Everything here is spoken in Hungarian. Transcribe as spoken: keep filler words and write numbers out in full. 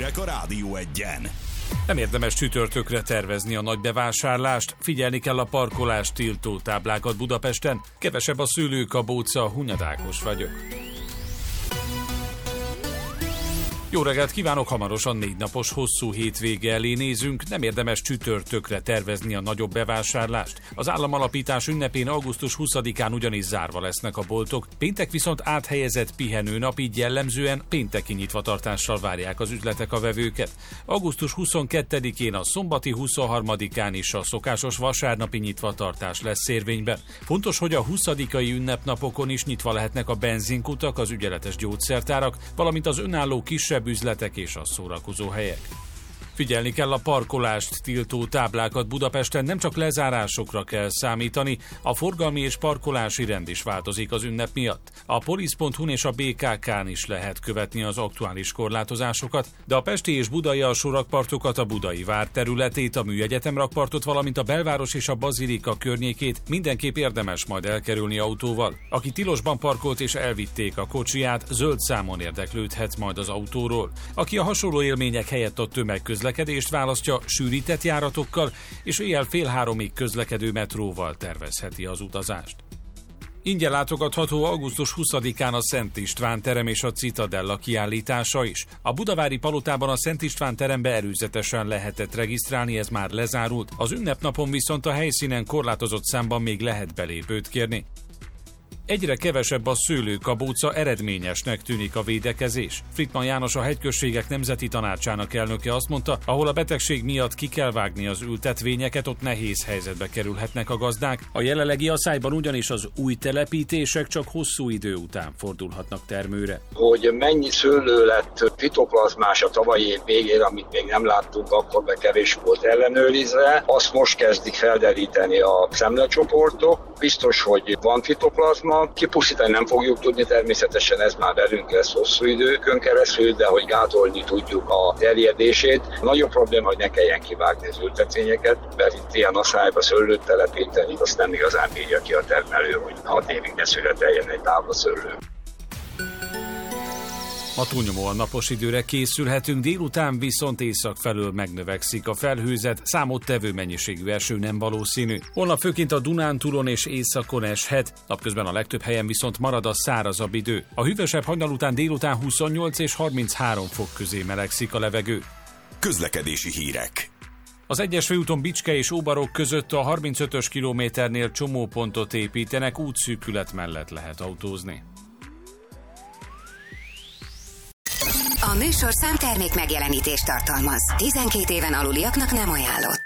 Hírek a Rádió Egyen. Nem érdemes csütörtökre tervezni a nagy bevásárlást, figyelni kell a parkolás tiltó táblákat Budapesten, kevesebb a szőlőkabóca, Hunyad Ákos vagyok. Jó reggelt kívánok, hamarosan négy napos hosszú hétvége elé nézünk, nem érdemes csütörtökre tervezni a nagyobb bevásárlást. Az államalapítás ünnepén augusztus huszadikán ugyanis zárva lesznek a boltok, péntek viszont áthelyezett pihenőnap, így jellemzően pénteki nyitvatartással várják az üzletek a vevőket. augusztus huszonkettedikén, a szombati huszonharmadikán is a szokásos vasárnapi nyitvatartás lesz érvényben. Fontos, hogy a huszadikai ünnepnapokon is nyitva lehetnek a benzinkutak, az ügyeletes gyógyszertárak, valamint az önálló kisebb üzletek és a szórakozó helyek. Figyelni kell a parkolást tiltó táblákat Budapesten, nem csak lezárásokra kell számítani, a forgalmi és parkolási rend is változik az ünnep miatt. A polisz pont hu-n és a bé ká ká-n is lehet követni az aktuális korlátozásokat, de a pesti és budai alsórakpartokat, a Budai Vár területét, a Műegyetem rakpartot, valamint a belváros és a Bazilika környékét mindenképp érdemes majd elkerülni autóval. Aki tilosban parkolt és elvitték a kocsiját, zöld számon érdeklődhet majd az autóról. Aki a hasonló élmények helyett a tömegközlekedést közlekedést választja, sűrített járatokkal és éjjel fél háromig közlekedő metróval tervezheti az utazást. Ingyen látogatható augusztus huszadikán a Szent István terem és a Citadella kiállítása is. A budavári palotában a Szent István terembe előzetesen lehetett regisztrálni, ez már lezárult, az ünnepnapon viszont a helyszínen korlátozott számban még lehet belépőt kérni. Egyre kevesebb a szőlőkabóca, eredményesnek tűnik a védekezés. Frittmann János, a Hegyközségek Nemzeti Tanácsának elnöke azt mondta, ahol a betegség miatt ki kell vágni az ültetvényeket, ott nehéz helyzetbe kerülhetnek a gazdák. A jelenlegi asszályban ugyanis az új telepítések csak hosszú idő után fordulhatnak termőre. Hogy mennyi szőlő lett fitoplazmás a tavalyi év végén, amit még nem láttunk, akkor be kevés volt ellenőrizve. Azt most kezdik felderíteni a szemlecsoportok. Biztos, hogy van fitoplazma. Kipusztítani nem fogjuk tudni, természetesen ez már velünk lesz hosszú időkön keresztül, de hogy gátolni tudjuk a terjedését. A nagyobb probléma, hogy ne kelljen kivágni az ültetvényeket, mert itt ilyen asszályba szőlőt telepíteni, azt nem igazán bírja ki a termelő, hogy hat évig ne születeljen egy tábla szőlő. Ma túlnyomóan napos időre készülhetünk, délután viszont észak felől megnövekszik a felhőzet, számottevő mennyiségű eső nem valószínű. Holnap főként a Dunántúlon és északon eshet, napközben a legtöbb helyen viszont marad a szárazabb idő. A hűvösebb hajnal után délután huszonnyolc és harminchárom fok közé melegszik a levegő. Közlekedési hírek. Az egyes főúton Bicske és Óbarok között a harmincötös kilométernél csomópontot építenek, útszűkület mellett lehet autózni. A műsorszám termék megjelenítést tartalmaz. tizenkét éven aluliaknak nem ajánlott.